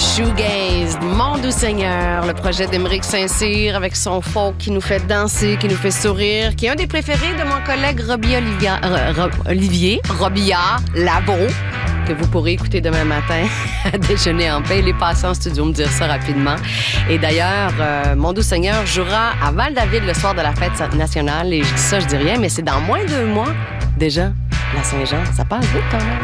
Shoegaze, Mon Doux Seigneur, le projet d'Émeric Saint-Cyr avec son folk qui nous fait danser, qui nous fait sourire, qui est un des préférés de mon collègue Olivier Labro, que vous pourrez écouter demain matin à déjeuner en paix. Il est passé en studio me dire ça rapidement. Et d'ailleurs, Mon Doux Seigneur jouera à Val-David le soir de la fête nationale. Et je dis ça, je dis rien, mais c'est dans moins de 2 mois déjà, la Saint-Jean. Ça passe vite quand même.